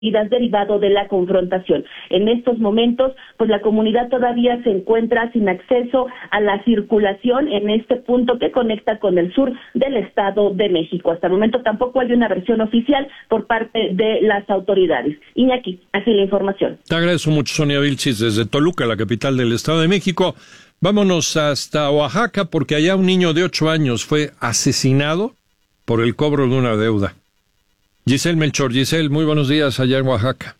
derivado de la confrontación. En estos momentos, pues la comunidad todavía se encuentra sin acceso a la circulación en este punto que conecta con el sur del Estado de México. Hasta el momento tampoco hay una versión oficial por parte de las autoridades. Iñaki, así la información. Te agradezco mucho, Sonia Vilchis, desde Toluca, la capital del Estado de México. Vámonos hasta Oaxaca, porque allá un niño de 8 años fue asesinado por el cobro de una deuda. Giselle Melchor. Giselle, muy buenos días allá en Oaxaca.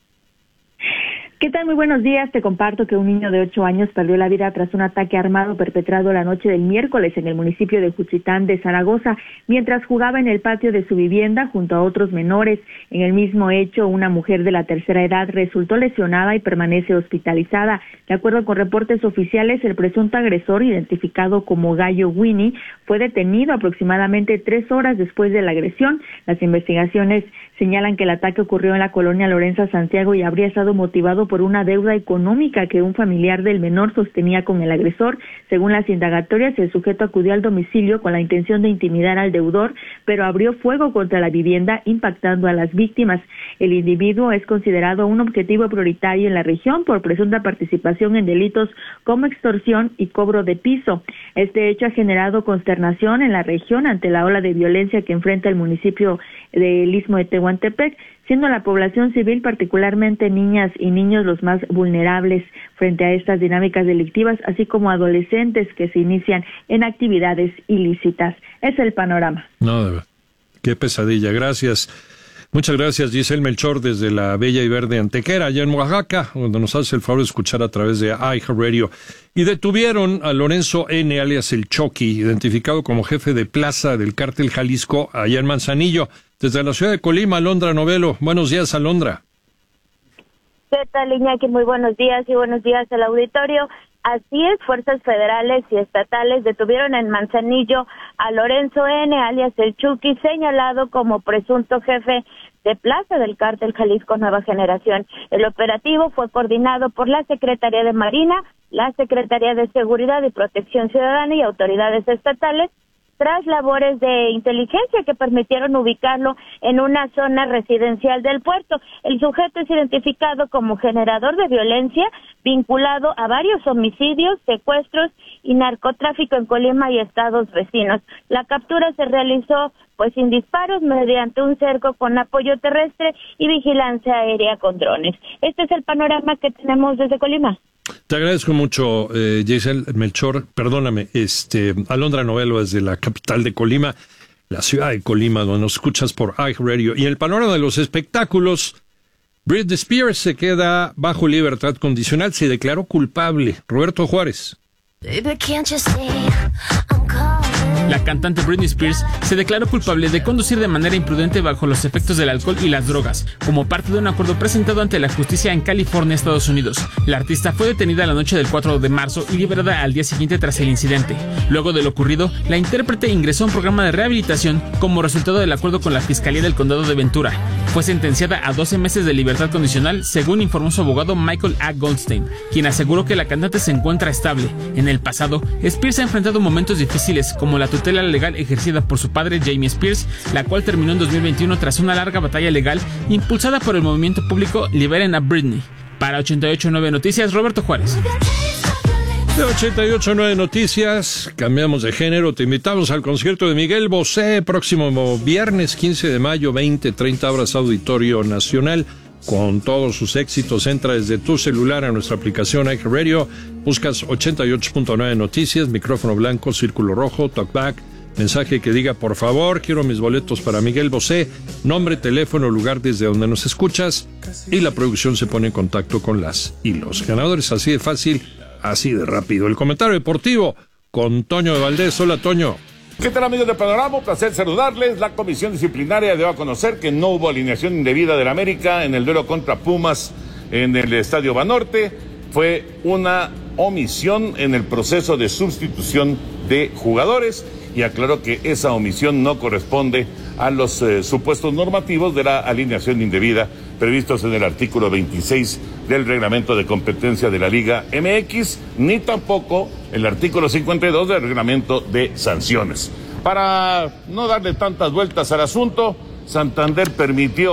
¿Qué tal? Muy buenos días. Te comparto que un niño de 8 años perdió la vida tras un ataque armado perpetrado la noche del miércoles en el municipio de Juchitán de Zaragoza, mientras jugaba en el patio de su vivienda junto a otros menores. En el mismo hecho, una mujer de la tercera edad resultó lesionada y permanece hospitalizada. De acuerdo con reportes oficiales, el presunto agresor, identificado como Gallo Winnie, fue detenido aproximadamente 3 horas después de la agresión. Las investigaciones señalan que el ataque ocurrió en la colonia Lorenza Santiago y habría estado motivado por una deuda económica que un familiar del menor sostenía con el agresor. Según las indagatorias, el sujeto acudió al domicilio con la intención de intimidar al deudor, pero abrió fuego contra la vivienda, impactando a las víctimas. El individuo es considerado un objetivo prioritario en la región por presunta participación en delitos como extorsión y cobro de piso. Este hecho ha generado consternación en la región ante la ola de violencia que enfrenta el municipio del Istmo de Tehuantepec, siendo la población civil, particularmente niñas y niños, los más vulnerables frente a estas dinámicas delictivas, así como adolescentes que se inician en actividades ilícitas. Es el panorama. No, de verdad. Qué pesadilla. Gracias. Muchas gracias, Giselle Melchor, desde la bella y verde Antequera, allá en Oaxaca, donde nos hace el favor de escuchar a través de iHeartRadio. Y detuvieron a Lorenzo N., alias el Chucky, identificado como jefe de plaza del cártel Jalisco, allá en Manzanillo. Desde la ciudad de Colima, Alondra Novelo. Buenos días, Alondra. ¿Qué tal, Iñaki? Muy buenos días y buenos días al auditorio. Así es, fuerzas federales y estatales detuvieron en Manzanillo a Lorenzo N., alias el Chucky, señalado como presunto jefe de plaza del cártel Jalisco Nueva Generación. El operativo fue coordinado por la Secretaría de Marina, la Secretaría de Seguridad y Protección Ciudadana y autoridades estatales, tras labores de inteligencia que permitieron ubicarlo en una zona residencial del puerto. El sujeto es identificado como generador de violencia, vinculado a varios homicidios, secuestros y narcotráfico en Colima y estados vecinos. La captura se realizó sin disparos, mediante un cerco con apoyo terrestre y vigilancia aérea con drones. Este es el panorama que tenemos desde Colima. Te agradezco mucho, Giselle Melchor, perdóname, Alondra Novelo desde la capital de Colima, la ciudad de Colima, donde nos escuchas por iHeartRadio. Y en el panorama de los espectáculos, Britney Spears se queda bajo libertad condicional, se declaró culpable. Roberto Juárez. La cantante Britney Spears se declaró culpable de conducir de manera imprudente bajo los efectos del alcohol y las drogas, como parte de un acuerdo presentado ante la justicia en California, Estados Unidos. La artista fue detenida la noche del 4 de marzo y liberada al día siguiente tras el incidente. Luego de lo ocurrido, la intérprete ingresó a un programa de rehabilitación como resultado del acuerdo con la Fiscalía del Condado de Ventura. Fue sentenciada a 12 meses de libertad condicional, según informó su abogado Michael A. Goldstein, quien aseguró que la cantante se encuentra estable. En el pasado, Spears ha enfrentado momentos difíciles, como la tutela legal ejercida por su padre Jamie Spears, la cual terminó en 2021 tras una larga batalla legal impulsada por el movimiento público Liberen a Britney. Para 88.9 Noticias, Roberto Juárez. De 88.9 Noticias, cambiamos de género, te invitamos al concierto de Miguel Bosé, próximo viernes 15 de mayo, 20:30 horas, Auditorio Nacional. Con todos sus éxitos, entra desde tu celular a nuestra aplicación iHeartRadio, buscas 88.9 Noticias, micrófono blanco, círculo rojo, talkback, mensaje que diga por favor, quiero mis boletos para Miguel Bosé, nombre, teléfono, lugar desde donde nos escuchas, y la producción se pone en contacto con las y los ganadores. Así de fácil, así de rápido. El comentario deportivo con Toño de Valdés. Hola, Toño. ¿Qué tal, amigos de Panorama? Un placer saludarles. La comisión disciplinaria dio a conocer que no hubo alineación indebida del América en el duelo contra Pumas en el Estadio Banorte. Fue una omisión en el proceso de sustitución de jugadores y aclaró que esa omisión no corresponde a los supuestos normativos de la alineación indebida previstos en el artículo 26 del reglamento de competencia de la Liga MX, ni tampoco el artículo 52 del reglamento de sanciones. Para no darle tantas vueltas al asunto, Santander permitió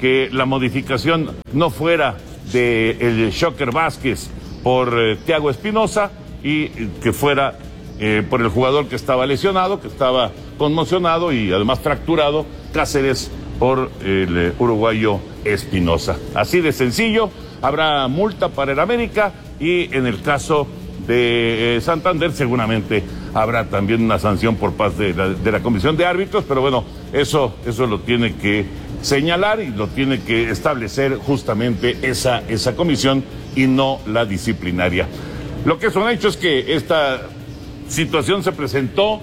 que la modificación no fuera de el Shocker Vázquez por Thiago Espinosa y que fuera por el jugador que estaba lesionado, que estaba conmocionado y además fracturado, Cáceres, por el uruguayo Espinosa. Así de sencillo, habrá multa para el América y en el caso de Santander seguramente habrá también una sanción por parte de la Comisión de Árbitros, pero bueno, eso lo tiene que señalar y lo tiene que establecer justamente esa comisión y no la disciplinaria. Lo que es un hecho es que esta situación se presentó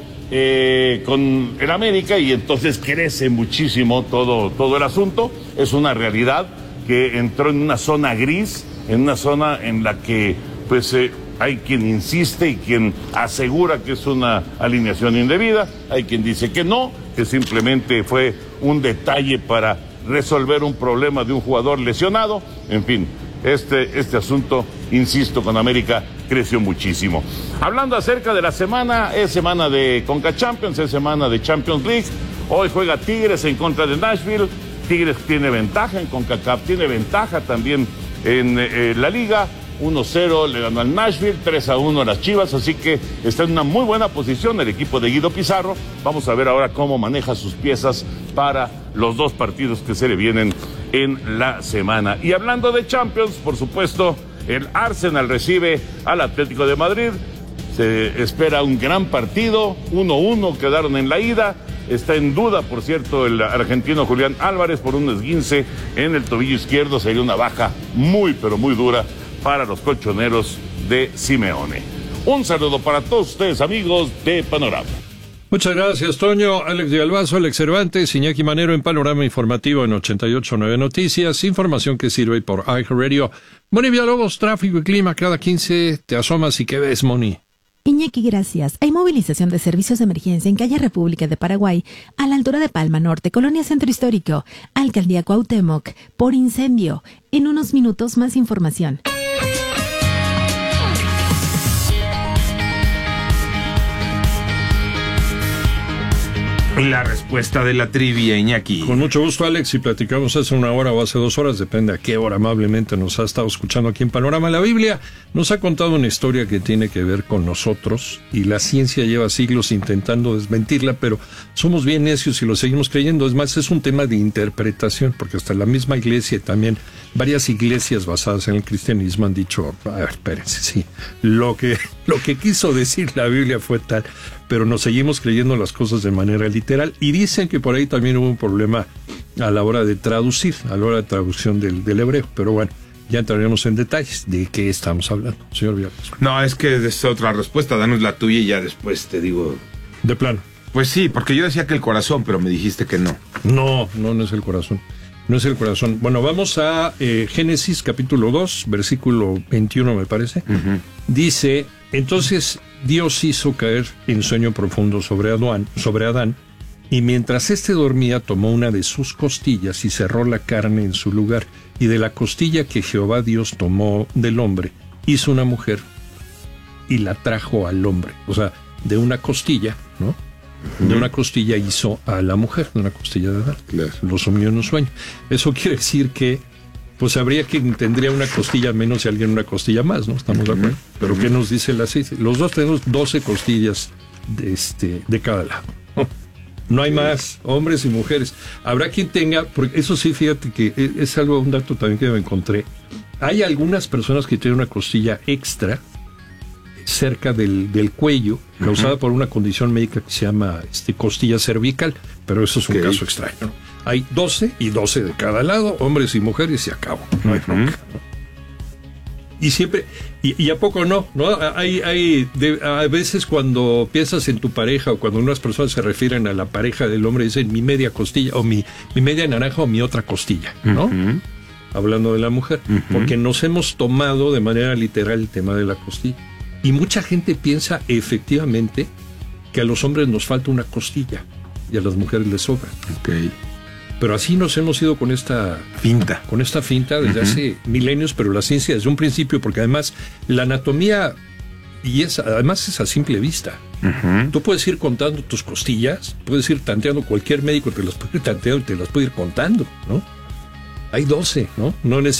con el América y entonces crece muchísimo todo el asunto. Es una realidad que entró en una zona gris, en una zona en la que pues hay quien insiste y quien asegura que es una alineación indebida, hay quien dice que no, que simplemente fue un detalle para resolver un problema de un jugador lesionado. En fin, este asunto, insisto, con América creció muchísimo. Hablando acerca de la semana, es semana de Conca Champions, es semana de Champions League. Hoy juega Tigres en contra de Nashville. Tigres tiene ventaja en CONCACAF, tiene ventaja también en la liga. 1-0 le ganó al Nashville, 3-1 a las Chivas, así que está en una muy buena posición el equipo de Guido Pizarro. Vamos a ver ahora cómo maneja sus piezas para los dos partidos que se le vienen en la semana. Y hablando de Champions, por supuesto, el Arsenal recibe al Atlético de Madrid. Se espera un gran partido, 1-1 quedaron en la ida. Está en duda, por cierto, el argentino Julián Álvarez por un esguince en el tobillo izquierdo. Sería una baja muy, pero muy dura para los colchoneros de Simeone. Un saludo para todos ustedes, amigos de Panorama. Muchas gracias, Toño. Alex de Albazo, Alex Cervantes, Iñaki Manero en Panorama Informativo en 88.9 Noticias. Información que sirve por iHeartRadio. Moni Villalobos, tráfico y clima cada 15. Te asomas y ¿qué ves, Moni? Iñaki, gracias. Hay movilización de servicios de emergencia en calle República de Paraguay, a la altura de Palma Norte, Colonia Centro Histórico, Alcaldía Cuauhtémoc, por incendio. En unos minutos más información. La respuesta de la trivia, Iñaki. Con mucho gusto, Alex, y platicamos hace una hora o hace 2 horas, depende a qué hora amablemente nos ha estado escuchando aquí en Panorama. La Biblia nos ha contado una historia que tiene que ver con nosotros y la ciencia lleva siglos intentando desmentirla, pero somos bien necios y lo seguimos creyendo. Es más, es un tema de interpretación, porque hasta la misma iglesia y también varias iglesias basadas en el cristianismo han dicho, a ver, espérense, sí, lo que quiso decir la Biblia fue tal, pero nos seguimos creyendo las cosas de manera literal y dicen que por ahí también hubo un problema a la hora de traducir, a la hora de traducción del hebreo, pero bueno, ya entraremos en detalles de qué estamos hablando, señor Villalobos. No, es que es otra respuesta, danos la tuya y ya después te digo. De plano. Pues sí, porque yo decía que el corazón, pero me dijiste que no. No es el corazón. No es el corazón. Bueno, vamos a Génesis capítulo 2, versículo 21 me parece. Uh-huh. Dice, entonces Dios hizo caer en sueño profundo sobre Adán, y mientras éste dormía tomó una de sus costillas y cerró la carne en su lugar, y de la costilla que Jehová Dios tomó del hombre, hizo una mujer y la trajo al hombre. O sea, de una costilla, ¿no? De una costilla hizo a la mujer, de una costilla de Adán. Claro. Lo sumió en un sueño. Eso quiere decir que pues habría quien tendría una costilla menos y alguien una costilla más, ¿no? ¿Estamos de acuerdo? Pero ¿qué nos dice la ciencia? Los dos tenemos 12 costillas de cada lado. No hay más, hombres y mujeres. Habrá quien tenga, porque eso sí, fíjate que es un dato también que me encontré. Hay algunas personas que tienen una costilla extra cerca del cuello, causada por una condición médica que se llama costilla cervical, pero eso es un caso extraño, ¿no? Hay 12 y 12 de cada lado, hombres y mujeres, y se acabó. No hay bronca, ¿no? Y siempre, y a poco no, a veces cuando piensas en tu pareja o cuando unas personas se refieren a la pareja del hombre, dicen mi media costilla o mi media naranja o mi otra costilla, ¿no? Hablando de la mujer, porque nos hemos tomado de manera literal el tema de la costilla. Y mucha gente piensa efectivamente que a los hombres nos falta una costilla y a las mujeres les sobra. Okay. Pero así nos hemos ido con esta finta. Con esta finta desde hace milenios, pero la ciencia desde un principio, porque además la anatomía, además es a simple vista. Tú puedes ir contando tus costillas, puedes ir tanteando, cualquier médico te las puede ir tanteando y te las puede ir contando, ¿no? hay 12, ¿no? No